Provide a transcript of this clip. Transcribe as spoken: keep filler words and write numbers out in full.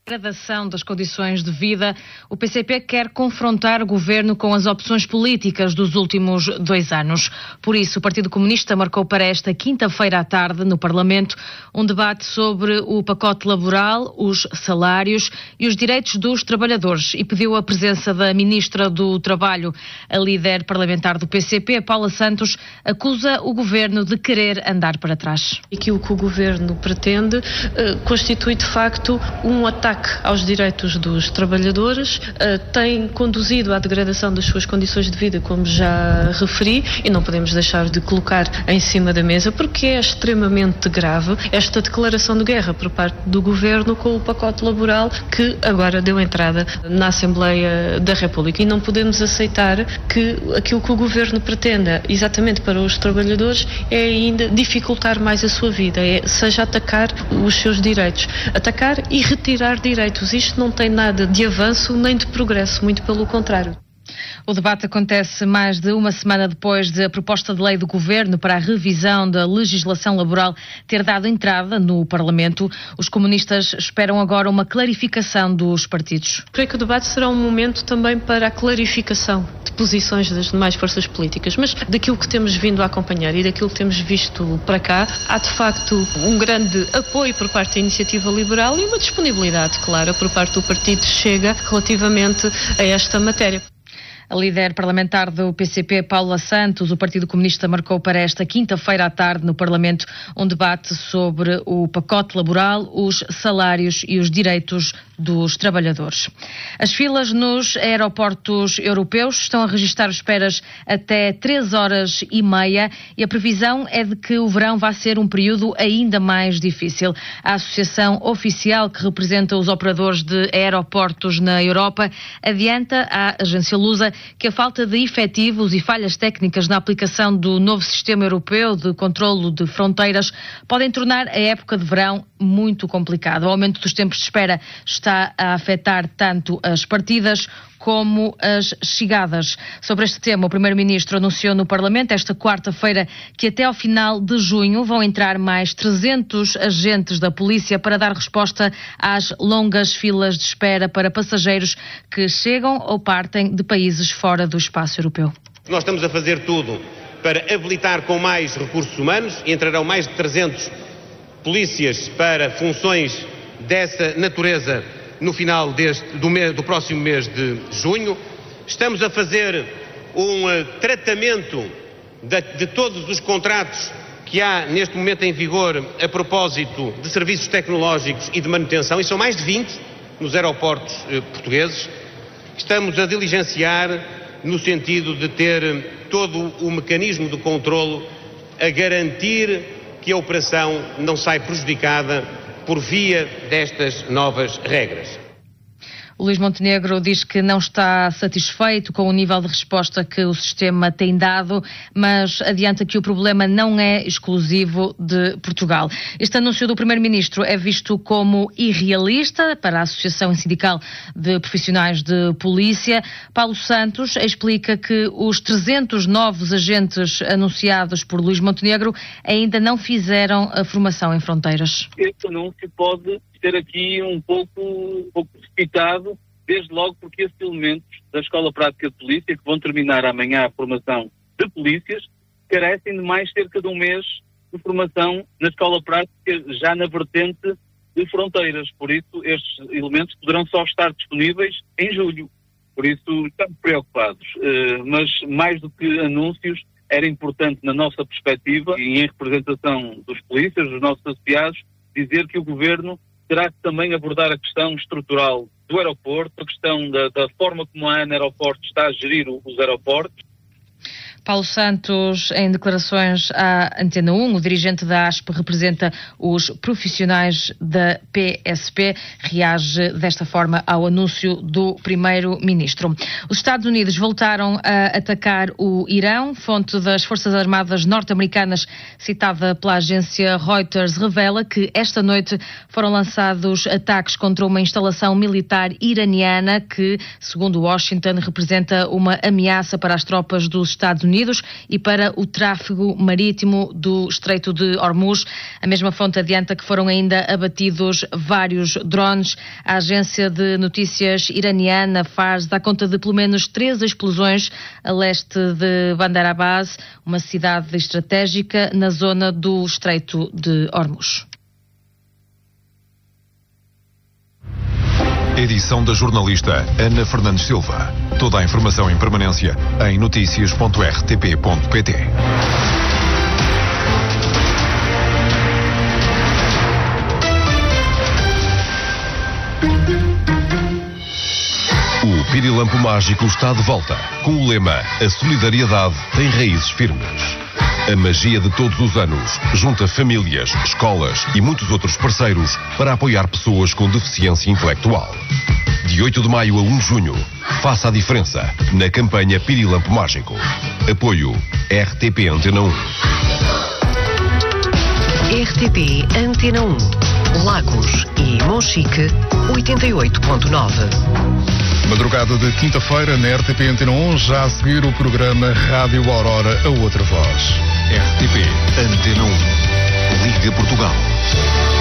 Degradação das condições de vida, o P C P quer confrontar o governo com as opções políticas dos últimos dois anos. Por isso, o Partido Comunista marcou para esta quinta-feira à tarde, no Parlamento, um debate sobre o pacote laboral, os salários e os direitos dos trabalhadores e pediu a presença da Ministra do Trabalho. A líder parlamentar do P C P, Paula Santos, acusa o governo de querer andar para trás. Aquilo que o governo pretende uh, constitui, de facto, um ataque aos direitos dos trabalhadores, uh, tem conduzido à degradação das suas condições de vida, como já referi, e não podemos deixar de colocar em cima da mesa, porque é extremamente grave esta declaração de guerra por parte do governo com o pacote laboral que agora deu entrada na Assembleia da República. E não podemos aceitar que aquilo que o governo pretenda, exatamente para os trabalhadores, é ainda dificultar mais a sua vida, é, seja atacar os seus direitos, atacar e retirar direitos. Isto não tem nada de avanço nem de progresso, muito pelo contrário. O debate acontece mais de uma semana depois de a proposta de lei do Governo para a revisão da legislação laboral ter dado entrada no Parlamento. Os comunistas esperam agora uma clarificação dos partidos. Creio que o debate será um momento também para a clarificação de posições das demais forças políticas, mas daquilo que temos vindo a acompanhar e daquilo que temos visto para cá, há de facto um grande apoio por parte da Iniciativa Liberal e uma disponibilidade clara por parte do Partido Chega relativamente a esta matéria. A líder parlamentar do P C P, Paula Santos, o Partido Comunista marcou para esta quinta-feira à tarde no Parlamento um debate sobre o pacote laboral, os salários e os direitos dos trabalhadores. As filas nos aeroportos europeus estão a registrar esperas até três horas e meia e a previsão é de que o verão vai ser um período ainda mais difícil. A Associação Oficial que representa os operadores de aeroportos na Europa adianta à agência Lusa que a falta de efetivos e falhas técnicas na aplicação do novo sistema europeu de controlo de fronteiras podem tornar a época de verão muito complicada. O aumento dos tempos de espera está a afetar tanto as partidas como as chegadas. Sobre este tema, o Primeiro-Ministro anunciou no Parlamento esta quarta-feira que até ao final de junho vão entrar mais trezentos agentes da polícia para dar resposta às longas filas de espera para passageiros que chegam ou partem de países fora do espaço europeu. Nós estamos a fazer tudo para habilitar com mais recursos humanos e entrarão mais de trezentos polícias para funções dessa natureza no final deste, do, mês, do próximo mês de junho. Estamos a fazer um uh, tratamento de, de todos os contratos que há neste momento em vigor a propósito de serviços tecnológicos e de manutenção, e são mais de vinte nos aeroportos uh, portugueses. Estamos a diligenciar no sentido de ter todo o mecanismo de controlo a garantir que a operação não sai prejudicada por via destas novas regras. O Luís Montenegro diz que não está satisfeito com o nível de resposta que o sistema tem dado, mas adianta que o problema não é exclusivo de Portugal. Este anúncio do Primeiro-Ministro é visto como irrealista para a Associação Sindical de Profissionais de Polícia. Paulo Santos explica que os trezentos novos agentes anunciados por Luís Montenegro ainda não fizeram a formação em fronteiras. Este anúncio pode ser aqui um pouco, um pouco precipitado, desde logo porque esses elementos da Escola Prática de Polícia, que vão terminar amanhã a formação de polícias, carecem de mais cerca de um mês de formação na Escola Prática, já na vertente de fronteiras. Por isso, estes elementos poderão só estar disponíveis em julho. Por isso, estamos preocupados. Uh, mas, mais do que anúncios, era importante, na nossa perspectiva, e em representação dos polícias, dos nossos associados, dizer que o Governo terá que também abordar a questão estrutural do aeroporto, a questão da, da forma como a ANA Aeroportos está a gerir os aeroportos. Paulo Santos, em declarações à Antena um, o dirigente da A S P representa os profissionais da P S P, reage desta forma ao anúncio do Primeiro-Ministro. Os Estados Unidos voltaram a atacar o Irão. Fonte das Forças Armadas norte-americanas, citada pela agência Reuters, revela que esta noite foram lançados ataques contra uma instalação militar iraniana que, segundo Washington, representa uma ameaça para as tropas dos Estados Unidos. Unidos e para o tráfego marítimo do Estreito de Hormuz. A mesma fonte adianta que foram ainda abatidos vários drones. A agência de notícias iraniana Fars dá conta de pelo menos três explosões a leste de Bandar Abbas, uma cidade estratégica na zona do Estreito de Hormuz. Edição da jornalista Ana Fernandes Silva. Toda a informação em permanência em notícias ponto r t p ponto p t. O Pirilampo Mágico está de volta, com o lema A solidariedade tem raízes firmes. A magia de todos os anos junta famílias, escolas e muitos outros parceiros para apoiar pessoas com deficiência intelectual. De oito de maio a um de junho, faça a diferença na campanha Pirilampo Mágico. Apoio R T P Antena um. R T P Antena um. Lagos e Monchique, oitenta e oito ponto nove. Madrugada de quinta-feira na R T P Antena um, já a seguir o programa Rádio Aurora, a outra voz. R T P Antena um. Liga Portugal.